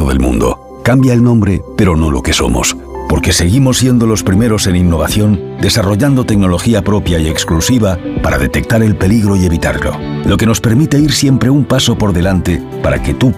del mundo. Cambia el nombre, pero no lo que somos. Porque seguimos siendo los primeros en innovación, desarrollando tecnología propia y exclusiva para detectar el peligro y evitarlo. Lo que nos permite ir siempre un paso por delante para que tú